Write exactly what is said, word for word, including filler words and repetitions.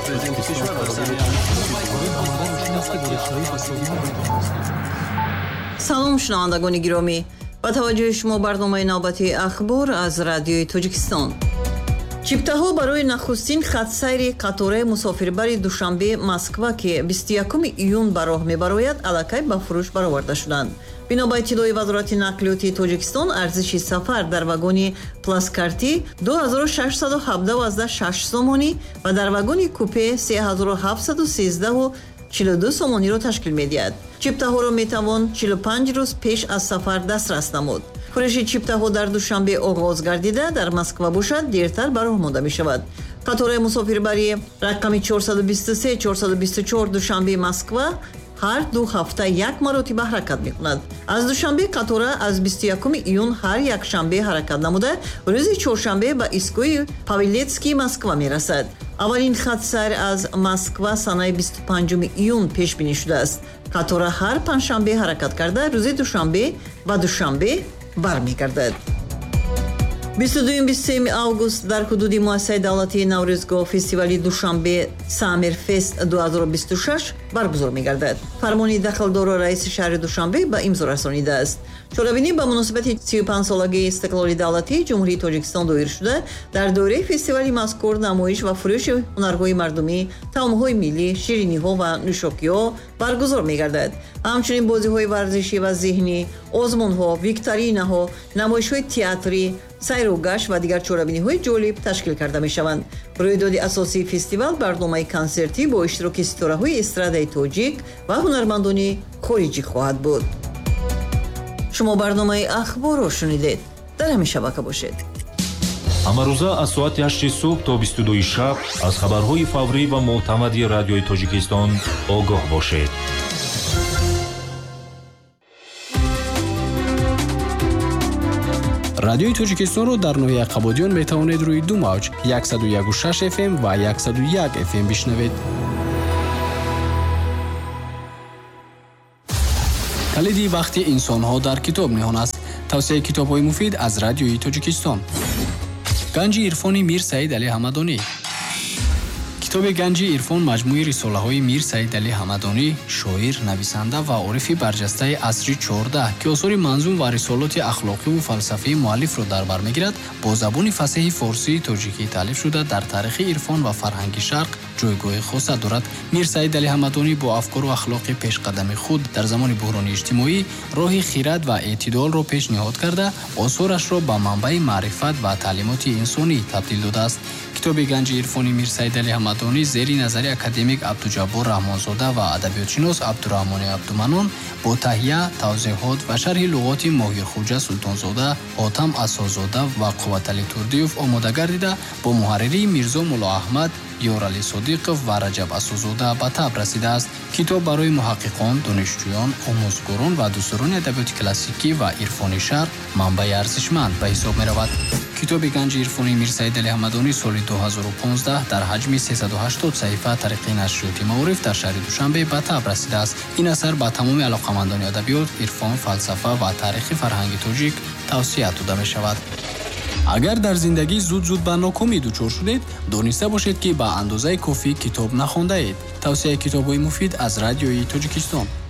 салом шунавандагони гиромӣ, ба таваҷҷӯҳи шумо барномаи навбати ахбор аз радиои Тоҷикистон. чиптаҳо барои нахустин хатсайри қатораи мусофирбари душанбе Москва ки бисту якуми июн ба роҳ мебарояд аллакай ба фурӯш бароварда шуданд. бино ба иттилои вазорати нақлиёти Тоҷикистон, арзиши сафар дар вагони пласкартӣ ду ҳазору шашсаду ҳабдаҳ вазда шаш сомонӣ ва дар вагони купе се ҳазору ҳафтсаду сиздаҳу чилу ду сомониро ташкил медиҳад. чиптаҳоро метавон чилу панҷ рӯз пеш аз сафар дастрас намуд. фурӯши чиптаҳо дар душанбе оғоз гардида, дар Москва бошад дертар ба роҳ монда мешавад. қатораи мусофирбари рақами чорсаду бисту се чорсаду бисту чор Душанбе Москва ҳар ду ҳафта як маротиба ҳаракат мекунад. аз Душанбе қатора аз бисту якуми июн ҳар якшанбе ҳаракат намуда, рӯзи чоршанбе ба истгоҳи Павелецкий Москва мерасад. аввалин хатсайр аз Москва санаи бисту панҷуми июн пешбинӣ шудааст. қатора ҳар панҷшанбе ҳаракат карда, рӯзи душанбе ва душанбе бармегардад. бисту дуюм бисту сеюм август дар ҳудуди муассисаи давлатии Наврӯзгоҳ фестивали Душанбе Саммер Фест ду ҳазору бисту шаш баргузор мегардад. фармони дахлдору раиси шаҳри Душанбе ба имзо расонидааст. чорабинӣ ба муносибати сию панҷсолагии истиқлоли давлатии Ҷумҳурии Тоҷикистон доир шуда, дар дораи фестивали мазкур намоиш ва фурӯши ҳунарҳои мардумӣ, таомҳои миллӣ, шириниҳо ва нӯшокиҳо баргузор мегардад. ҳамчунин бозиҳои варзишӣ ва зеҳнӣ, озмунҳо, викторинаҳо, намоишҳои театрӣ, сайру гашт ва дигар чорабиниҳои ҷолиб ташкил карда мешаванд. рӯйдоди асосии фестивал барномаи консертӣ бо иштироки ситораҳои эстрадаи тоҷик ва ҳунармандони хориҷӣ хоҳад буд. шумо барномаи ахборро шунидед. дар ҳамин шабака бошед. ҳамарӯза аз соати ҳашти субҳ то бисту дуи шаб аз хабарҳои фаврӣ ва мӯътамади радиои Тоҷикистон огоҳ бошед. радиои Тоҷикистонро дар ноҳияи Қабодиён метавонед рӯи ду мавҷ яксаду яку шаш эф эм ва яксаду як эф эм бишнавед. калиди вақти инсонҳо дар китоб ниҳон аст. тавсияи китобҳои муфид аз радиои Тоҷикистон. ганҷи ирфони Мир Саид Али Ҳамадонӣ. китоби ганҷи ирфон маҷмӯи рисолаҳои Мир Саид Али Ҳамадонӣ, шоир, нависанда ва орифи барҷастаи асри чордаҳ ки осори манзум ва рисолоти ахлоқиву фалсафии муаллифро дар бар мегирад, бо забони фасеҳи форсии тоҷикӣ таълиф шуда дар таърихи ирфон ва фарҳанги шарқ ҷойгоҳи хоса дорад. Мир Саид Али Ҳамадонӣ бо афкору ахлоқи пешқадами худ дар замони буҳрони иҷтимоӣ роҳи хирад ва эътидолро пешниҳод карда, осорашро ба манбаи маърифат ва таълимоти инсонӣ табдил додааст. китоби ганҷи ирфони Мир Саид Али Ҳамадонӣ зери назари академик Абдуҷаббор Раҳмонзода ва адабиётшинос Абдураҳмони Абдуманон бо таҳия, тавзеҳот ва шарҳи луғоти Моҳирхуҷа Султонзода, Ҳотам Асозода ва Қувватали Турдиёв омода гардида, бо муҳарририи Мирзо Мулло Аҳмад, Ёрали Содиқов ва Раҷаб Асозода ба таб расидааст. китоб барои муҳаққиқон, донишҷӯён, омӯзгорон ва дӯстдорони адабиёти классикӣ ва ирфони шарқ манбаи арзишманд ба ҳисоб меравад. китоби ганҷи ирфони Мир Саид Али Ҳамадонӣ соли ду ҳазору понздаҳ дар ҳаҷми сесаду ҳаштод саҳифа тариқи нашриёти Маориф дар шаҳри Душанбе ба таб расидааст. ин асар ба тамоми алоқамандони адабиёт, ирфон, фалсафа ва таърихи фарҳанги тоҷик тавсия дода мешавад. агар дар зиндагӣ зуд-зуд ба нокомӣ дучор шудед, дониста бошед, ки ба андозаи кофӣ китоб нахондаед. тавсияи китобҳои муфид аз радиои Тоҷикистон.